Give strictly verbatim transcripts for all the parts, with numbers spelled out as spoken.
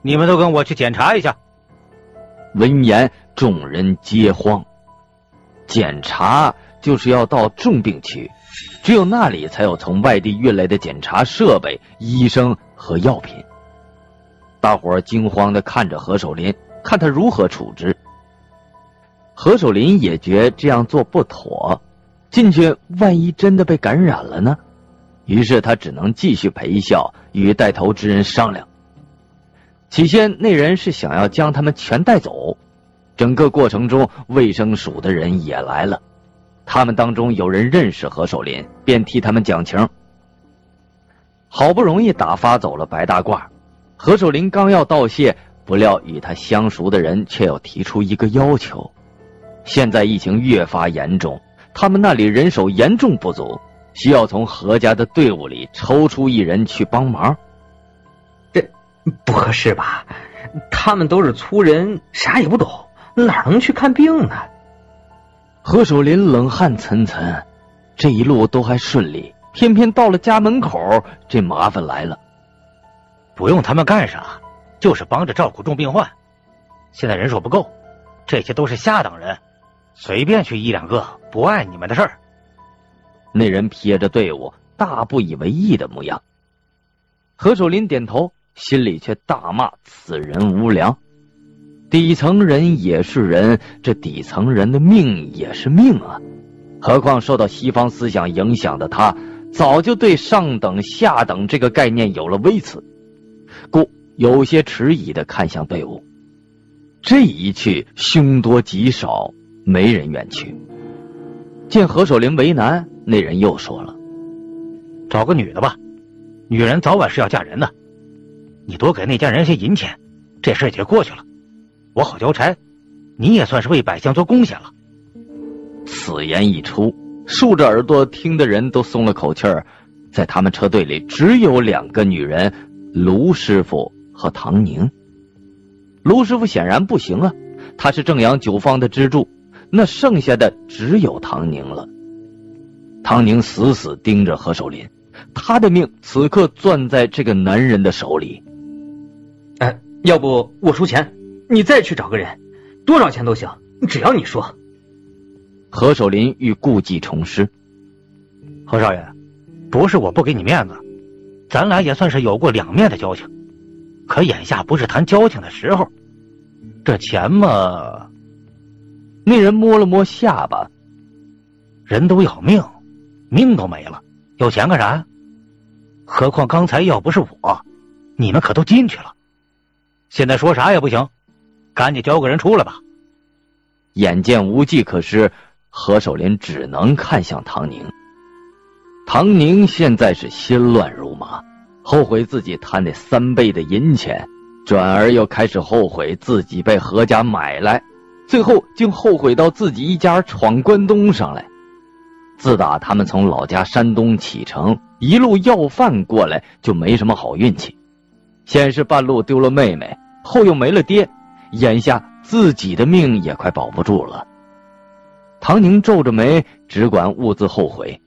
你们都跟我去检查一下。 闻言，众人皆慌。检查就是要到重病区，只有那里才有从外地运来的检查设备、医生和药品。大伙儿惊慌地看着何守林，看他如何处置。何守林也觉这样做不妥，进去万一真的被感染了呢？于是他只能继续陪笑，与带头之人商量。起先那人是想要将他们全带走，整个过程中卫生署的人也来了，他们当中有人认识何守林，便替他们讲情。好不容易打发走了白大褂，何守林刚要道谢，不料与他相熟的人却要提出一个要求。现在疫情越发严重，他们那里人手严重不足，需要从何家的队伍里抽出一人去帮忙。 这不合适吧？他们都是粗人，啥也不懂，哪能去看病呢？ 何守林冷汗涔涔，这一路都还顺利，偏偏到了家门口，这麻烦来了。 不用他们干啥，就是帮着照顾重病患。现在人手不够，这些都是下等人，随便去一两个不碍你们的事儿。 那人瞥着队伍，大不以为意的模样。何守林点头，心里却大骂此人无良。底层人也是人，这底层人的命也是命啊！何况受到西方思想影响的他，早就对上等下等这个概念有了微词，故有些迟疑地看向队伍。这一去，凶多吉少，没人愿去。见何守林为难，那人又说了：“ 找个女的吧，女人早晚是要嫁人的，你多给那家人些银钱，这事就过去了。我好交差，你也算是为百姓做贡献了。” 此言一出，竖着耳朵听的人都松了口气儿。在他们车队里只有两个女人，卢师傅和唐宁。卢师傅显然不行啊，他是正阳酒坊的支柱，那剩下的只有唐宁了。唐宁死死盯着何守林，他的命此刻攥在这个男人的手里。 哎，要不我出钱，你再去找个人，多少钱都行，只要你说。 何守林欲故技重施。 何少爷，不是我不给你面子，咱俩也算是有过两面的交情，可眼下不是谈交情的时候。这钱嘛…… 那人摸了摸下巴， 人都要命，命都没了，有钱干啥？何况刚才要不是我，你们可都进去了。现在说啥也不行，赶紧交个人出来吧。 眼见无计可施，何守林只能看向唐宁。唐宁现在是心乱如麻，后悔自己贪那三倍的银钱，转而又开始后悔自己被何家买来，最后竟后悔到自己一家闯关东上来。自打他们从老家山东启程，一路要饭过来，就没什么好运气。先是半路丢了妹妹，后又没了爹，眼下自己的命也快保不住了。唐宁皱着眉，只管兀自后悔。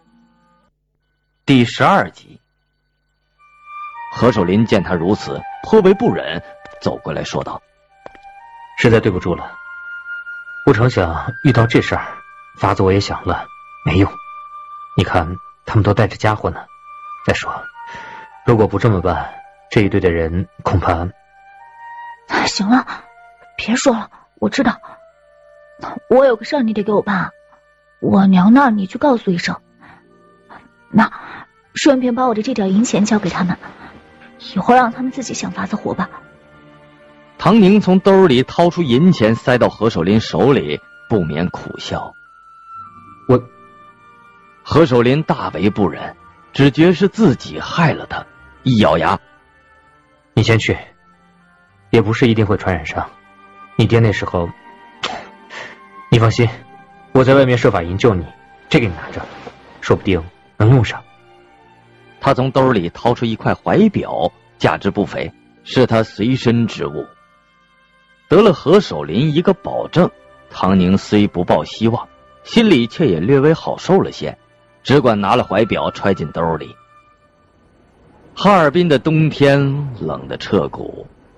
第十二集，何守林见他如此，颇为不忍，走过来说道：“ 实在对不住了，不成想遇到这事儿，法子我也想了，没用。你看他们都带着家伙呢，再说如果不这么办，这一队的人恐怕…… 行了，别说了，我知道，我有个事儿你得给我办，我娘那儿你去告诉一声，那顺便把我的这点银钱交给他们，以后让他们自己想法子活吧。” 唐宁从兜里掏出银钱塞到何守林手里，不免苦笑。 我…… 何守林大为不忍，只觉是自己害了他，一咬牙：“ 你先去，也不是一定会传染上。你爹那时候……你放心，我在外面设法营救你，这个你拿着，说不定能用上。” 他从兜里掏出一块怀表，价值不菲，是他随身之物。得了何守林一个保证，唐宁虽不抱希望，心里却也略微好受了些，只管拿了怀表揣进兜里。哈尔滨的冬天冷得彻骨，